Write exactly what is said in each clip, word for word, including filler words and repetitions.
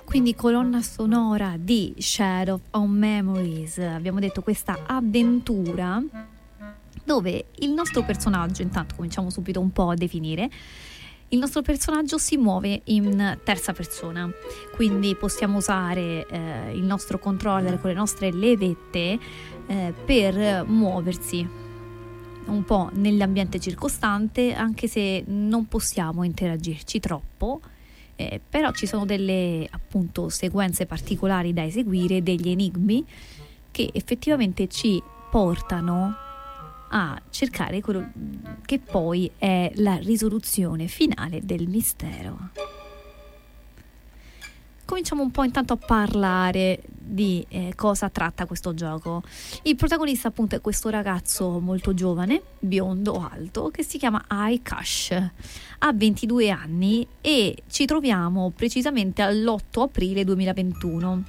Quindi colonna sonora di Shadow on Memories. Abbiamo detto questa avventura dove il nostro personaggio, intanto cominciamo subito un po' a definire, il nostro personaggio si muove in terza persona, quindi possiamo usare eh, il nostro controller con le nostre levette eh, per muoversi un po' nell'ambiente circostante, anche se non possiamo interagirci troppo. Eh, però ci sono delle appunto sequenze particolari da eseguire, degli enigmi che effettivamente ci portano a cercare quello che poi è la risoluzione finale del mistero. Cominciamo un po' intanto a parlare di eh, cosa tratta questo gioco. Il protagonista appunto è questo ragazzo molto giovane, biondo, alto, che si chiama Aikash. Ha ventidue anni e ci troviamo precisamente all'otto aprile duemilaventuno.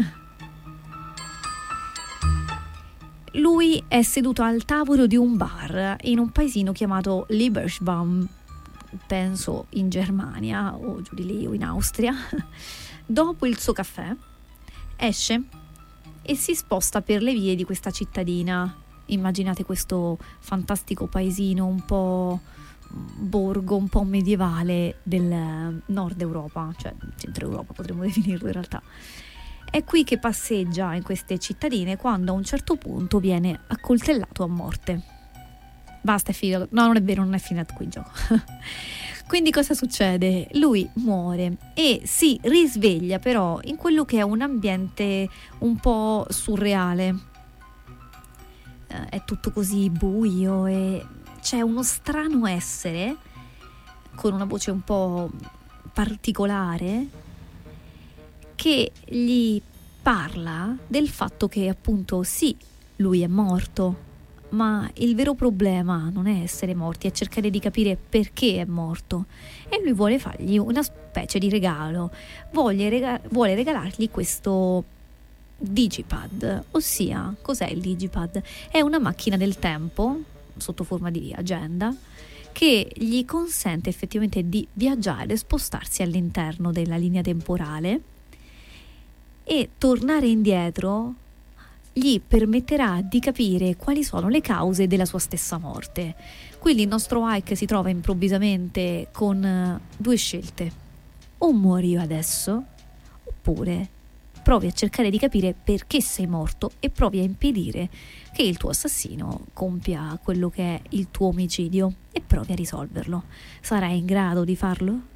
Lui è seduto al tavolo di un bar in un paesino chiamato Lieberschwamm, penso in Germania o giù di lì o in Austria. Dopo il suo caffè esce e si sposta per le vie di questa cittadina. Immaginate questo fantastico paesino un po' borgo, un po' medievale del nord Europa, cioè centro Europa potremmo definirlo in realtà. È qui che passeggia in queste cittadine quando a un certo punto viene accoltellato a morte. Basta, è finito. No, non è vero, non è finito qui il gioco. Quindi cosa succede? Lui muore e si risveglia però in quello che è un ambiente un po' surreale. Eh, è tutto così buio e c'è uno strano essere con una voce un po' particolare che gli parla del fatto che appunto sì, lui è morto, ma il vero problema non è essere morti, è cercare di capire perché è morto. E lui vuole fargli una specie di regalo, vuole, rega- vuole regalargli questo digipad. Ossia, cos'è il digipad? È una macchina del tempo sotto forma di agenda che gli consente effettivamente di viaggiare e spostarsi all'interno della linea temporale, e tornare indietro gli permetterà di capire quali sono le cause della sua stessa morte. Quindi il nostro Ike si trova improvvisamente con due scelte: o muori io adesso, oppure provi a cercare di capire perché sei morto e provi a impedire che il tuo assassino compia quello che è il tuo omicidio e provi a risolverlo. Sarai in grado di farlo?